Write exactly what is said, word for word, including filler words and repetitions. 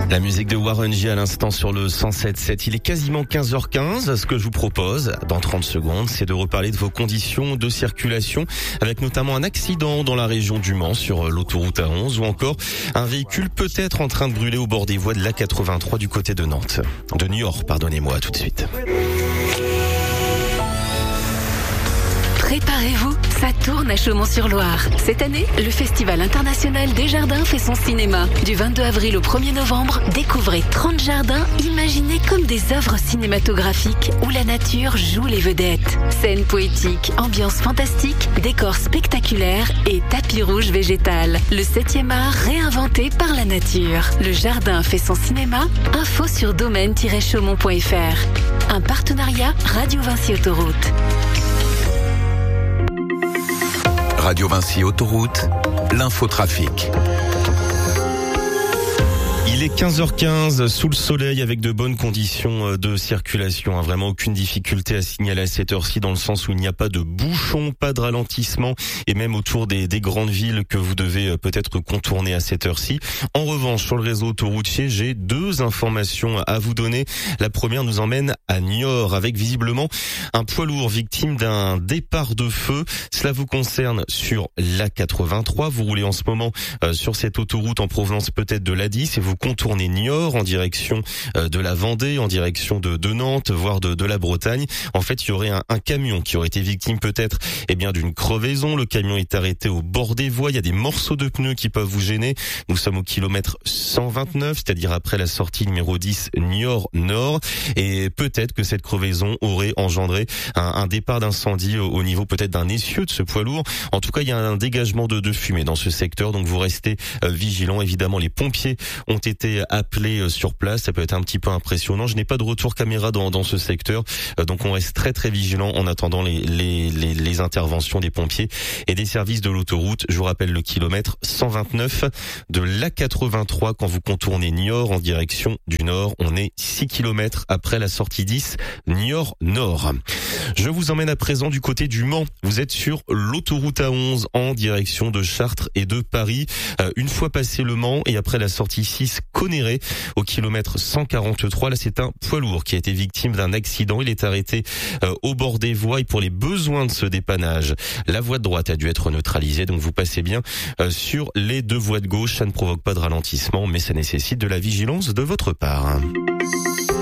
La musique de Warren G à l'instant sur le cent sept sept. Il est quasiment quinze heures quinze. Ce que je vous propose dans trente secondes, c'est de reparler de vos conditions de circulation avec notamment un accident dans la région du Mans sur l'autoroute A onze ou encore un véhicule peut-être en train de brûler au bord des voies de l'A quatre-vingt-trois du côté de Nantes. De Niort, pardonnez-moi, tout de suite. Préparez-vous, ça tourne à Chaumont-sur-Loire. Cette année, le Festival international des jardins fait son cinéma. Du vingt-deux avril au premier novembre, découvrez trente jardins imaginés comme des œuvres cinématographiques où la nature joue les vedettes. Scènes poétiques, ambiance fantastique, décors spectaculaires et tapis rouge végétal. Le septième art réinventé par la nature. Le jardin fait son cinéma. Info sur domaine tiret chaumont point f r. Un partenariat Radio Vinci Autoroute. Radio Vinci Autoroute, l'infotrafic. Il est quinze heures quinze, sous le soleil avec de bonnes conditions de circulation. Vraiment aucune difficulté à signaler à cette heure-ci dans le sens où il n'y a pas de bouchons, pas de ralentissement et même autour des, des grandes villes que vous devez peut-être contourner à cette heure-ci. En revanche, sur le réseau autoroutier, j'ai deux informations à vous donner. La première nous emmène à Niort avec visiblement un poids lourd victime d'un départ de feu. Cela vous concerne sur l'A quatre-vingt-trois. Vous roulez en ce moment euh, sur cette autoroute en provenance peut-être de l'A dix et vous contournez Niort en direction de la Vendée, en direction de, de Nantes, voire de, de la Bretagne. En fait, il y aurait un, un camion qui aurait été victime peut-être eh bien d'une crevaison. Le camion est arrêté au bord des voies. Il y a des morceaux de pneus qui peuvent vous gêner. Nous sommes au kilomètre cent vingt-neuf, c'est-à-dire après la sortie numéro dix Niort-Nord. Et peut-être que cette crevaison aurait engendré un, un départ d'incendie au, au niveau peut-être d'un essieu de ce poids lourd. En tout cas, il y a un dégagement de, de fumée dans ce secteur. Donc vous restez euh, vigilants. Évidemment, les pompiers ont été appelés sur place. Ça peut être un petit peu impressionnant. Je n'ai pas de retour caméra dans, dans ce secteur. Euh, donc on reste très très vigilant en attendant les, les, les, les interventions des pompiers et des services de l'autoroute. Je vous rappelle le kilomètre cent vingt-neuf de l'A quatre-vingt-trois quand vous contournez Niort en direction du nord. On est six kilomètres après la sortie dix Niort-Nord. Je vous emmène à présent du côté du Mans. Vous êtes sur l'autoroute A onze en direction de Chartres et de Paris. Euh, une fois passé le Mans et après la sortie six Conéré au kilomètre cent quarante-trois. Là, c'est un poids lourd qui a été victime d'un accident. Il est arrêté euh, au bord des voies et pour les besoins de ce dépannage, la voie de droite a dû être neutralisée. Donc vous passez bien euh, sur les deux voies de gauche. Ça ne provoque pas de ralentissement, mais ça nécessite de la vigilance de votre part.